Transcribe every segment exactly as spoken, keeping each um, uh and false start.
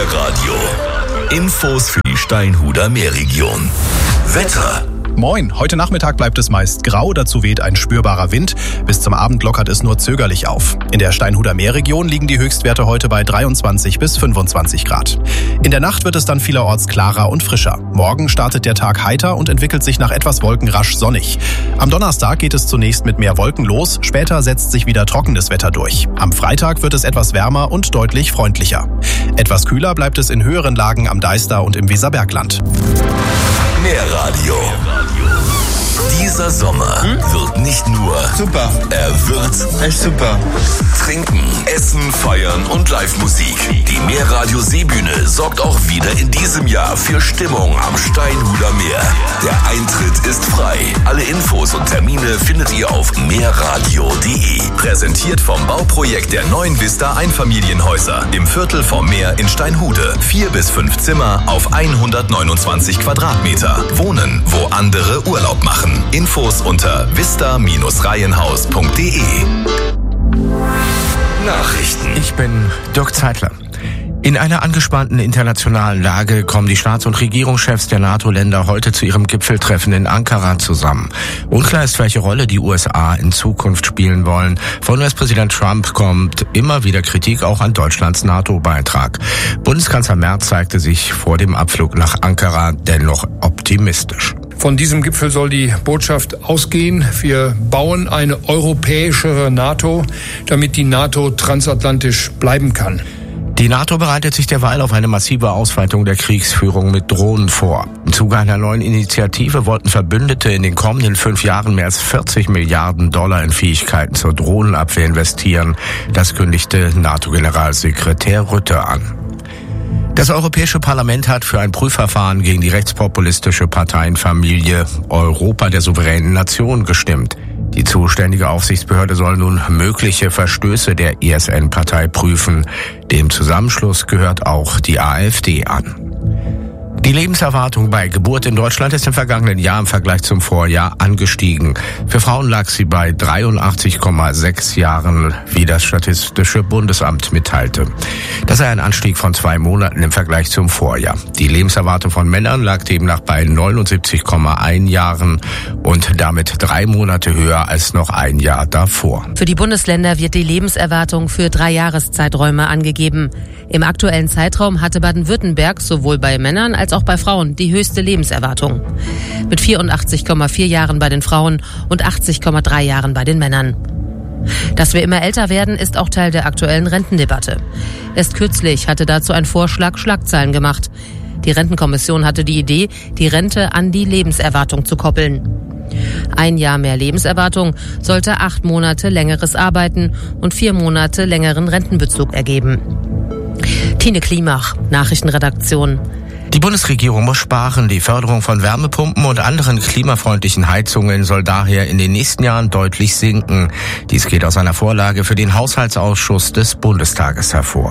Meerradio. Infos für die Steinhuder Meerregion. Wetter. Moin, heute Nachmittag bleibt es meist grau, dazu weht ein spürbarer Wind. Bis zum Abend lockert es nur zögerlich auf. In der Steinhuder Meerregion liegen die Höchstwerte heute bei dreiundzwanzig bis fünfundzwanzig Grad. In der Nacht wird es dann vielerorts klarer und frischer. Morgen startet der Tag heiter und entwickelt sich nach etwas Wolken rasch sonnig. Am Donnerstag geht es zunächst mit mehr Wolken los, später setzt sich wieder trockenes Wetter durch. Am Freitag wird es etwas wärmer und deutlich freundlicher. Etwas kühler bleibt es in höheren Lagen am Deister und im Weserbergland. Meerradio. Dieser Sommer hm? wird nicht nur super, er wird echt super. Trinken, essen, feiern und Live-Musik. Die Meerradio Seebühne sorgt auch wieder in diesem Jahr für Stimmung am Steinhuder Meer. Der Eintritt ist frei. Alle Infos und Termine findet ihr auf meerradio punkt de. Präsentiert vom Bauprojekt der neuen Vista Einfamilienhäuser im Viertel vom Meer in Steinhude. Vier bis fünf Zimmer auf hundertneunundzwanzig Quadratmeter. Wohnen, wo andere Urlaub machen. Infos unter vista reihenhaus punkt de. Nachrichten. Ich bin Dirk Zeitler. In einer angespannten internationalen Lage kommen die Staats- und Regierungschefs der NATO-Länder heute zu ihrem Gipfeltreffen in Ankara zusammen. Unklar ist, welche Rolle die U S A in Zukunft spielen wollen. Von U S-Präsident Trump kommt immer wieder Kritik auch an Deutschlands NATO-Beitrag. Bundeskanzler Merz zeigte sich vor dem Abflug nach Ankara dennoch optimistisch. Von diesem Gipfel soll die Botschaft ausgehen: Wir bauen eine europäischere NATO, damit die NATO transatlantisch bleiben kann. Die NATO bereitet sich derweil auf eine massive Ausweitung der Kriegsführung mit Drohnen vor. Im Zuge einer neuen Initiative wollten Verbündete in den kommenden fünf Jahren mehr als vierzig Milliarden Dollar in Fähigkeiten zur Drohnenabwehr investieren. Das kündigte NATO-Generalsekretär Rutte an. Das Europäische Parlament hat für ein Prüfverfahren gegen die rechtspopulistische Parteienfamilie Europa der souveränen Nation gestimmt. Die zuständige Aufsichtsbehörde soll nun mögliche Verstöße der I S N-Partei prüfen. Dem Zusammenschluss gehört auch die AfD an. Die Lebenserwartung bei Geburt in Deutschland ist im vergangenen Jahr im Vergleich zum Vorjahr angestiegen. Für Frauen lag sie bei dreiundachtzig Komma sechs Jahren, wie das Statistische Bundesamt mitteilte. Das sei ein Anstieg von zwei Monaten im Vergleich zum Vorjahr. Die Lebenserwartung von Männern lag demnach bei neunundsiebzig Komma eins Jahren und damit drei Monate höher als noch ein Jahr davor. Für die Bundesländer wird die Lebenserwartung für drei Jahreszeiträume angegeben. Im aktuellen Zeitraum hatte Baden-Württemberg sowohl bei Männern als auch bei Frauen die höchste Lebenserwartung. Mit vierundachtzig Komma vier Jahren bei den Frauen und achtzig Komma drei Jahren bei den Männern. Dass wir immer älter werden, ist auch Teil der aktuellen Rentendebatte. Erst kürzlich hatte dazu ein Vorschlag Schlagzeilen gemacht. Die Rentenkommission hatte die Idee, die Rente an die Lebenserwartung zu koppeln. Ein Jahr mehr Lebenserwartung sollte acht Monate längeres Arbeiten und vier Monate längeren Rentenbezug ergeben. Tine Klimach, Nachrichtenredaktion. Die Bundesregierung muss sparen. Die Förderung von Wärmepumpen und anderen klimafreundlichen Heizungen soll daher in den nächsten Jahren deutlich sinken. Dies geht aus einer Vorlage für den Haushaltsausschuss des Bundestages hervor.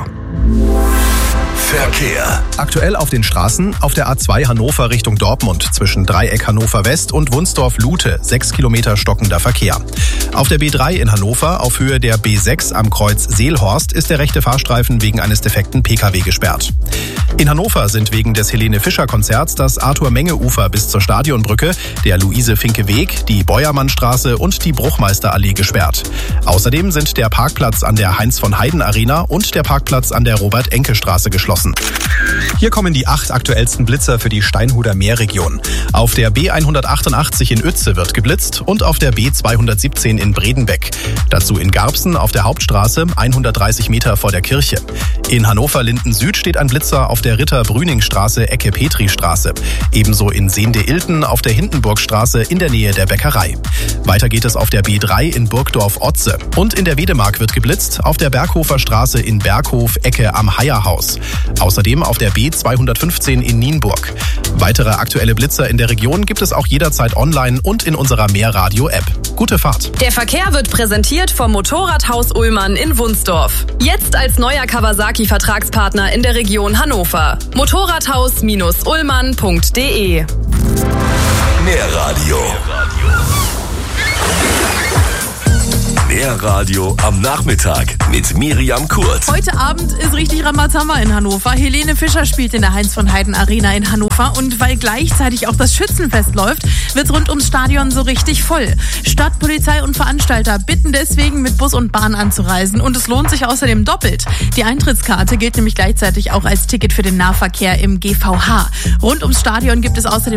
Verkehr. Aktuell auf den Straßen: auf der A zwei Hannover Richtung Dortmund zwischen Dreieck Hannover West und Wunsdorf-Lute sechs Kilometer stockender Verkehr. Auf der B drei in Hannover auf Höhe der B sechs am Kreuz Seelhorst ist der rechte Fahrstreifen wegen eines defekten P K W gesperrt. In Hannover sind wegen des Helene-Fischer-Konzerts das Arthur-Menge-Ufer bis zur Stadionbrücke, der Luise-Finke-Weg, die Beuermannstraße und die Bruchmeisterallee gesperrt. Außerdem sind der Parkplatz an der Heinz-von-Heiden-Arena und der Parkplatz an der Robert-Enke-Straße geschlossen. Hier kommen die acht aktuellsten Blitzer für die Steinhuder Meerregion. Auf der B hundertachtundachtzig in Uetze wird geblitzt und auf der B zweihundertsiebzehn in Bredenbeck. Dazu in Garbsen auf der Hauptstraße hundertdreißig Meter vor der Kirche. In Hannover-Linden Süd steht ein Blitzer auf der Ritter-Brüning-Straße Ecke Petri-Straße. Ebenso in Sehnde-Ilten auf der Hindenburgstraße in der Nähe der Bäckerei. Weiter geht es auf der B drei in Burgdorf-Otze. Und in der Wedemark wird geblitzt auf der Berghofer Straße in Berghof Ecke am Heierhaus. Außerdem auf der B zweihundertfünfzehn in Nienburg. Weitere aktuelle Blitzer in der Region gibt es auch jederzeit online und in unserer Meerradio-App. Gute Fahrt. Der Verkehr wird präsentiert vom Motorradhaus Ullmann in Wunsdorf. Jetzt als neuer Kawasaki-Vertragspartner in der Region Hannover. motorradhaus Ullmann punkt de. Meerradio. Mehr Radio am Nachmittag mit Miriam Kurz. Heute Abend ist richtig Ramazamba in Hannover. Helene Fischer spielt in der Heinz von Heiden Arena in Hannover. Und weil gleichzeitig auch das Schützenfest läuft, wird rund ums Stadion so richtig voll. Stadt, Polizei und Veranstalter bitten deswegen, mit Bus und Bahn anzureisen. Und es lohnt sich außerdem doppelt. Die Eintrittskarte gilt nämlich gleichzeitig auch als Ticket für den Nahverkehr im G V H. Rund ums Stadion gibt es außerdem